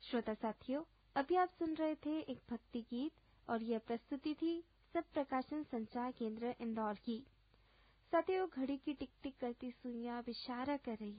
श्रोता साथियों, अभी आप सुन रहे थे एक भक्ति गीत और यह प्रस्तुति थी सब प्रकाशन संचार केंद्र इंदौर की। साथियों, घड़ी की टिक टिक करती सुइयां अब इशारा कर रही